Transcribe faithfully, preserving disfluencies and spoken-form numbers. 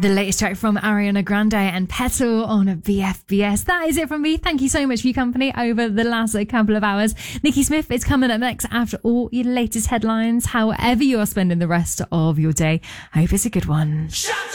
The latest track from Ariana Grande and Petal on B F B S. That is it from me. Thank you so much for your company over the last couple of hours. Nikki Smith is coming up next after all your latest headlines. However you are spending the rest of your day, I hope it's a good one. Shut